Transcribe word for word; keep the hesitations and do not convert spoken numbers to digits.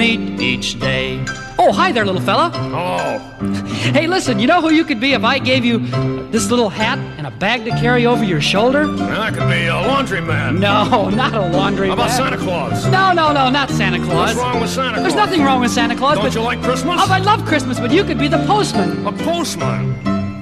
meet each day. Oh, hi there, little fella. Oh. Hey, listen, you know who you could be if I gave you this little hat and a bag to carry over your shoulder? That could be a laundryman. No, not a laundry How about man. Santa Claus? No, no, no, not Santa Claus. What's wrong with Santa Claus? There's nothing wrong with Santa Claus. Don't but... you like Christmas? Oh, I love Christmas, but you could be the postman. A postman?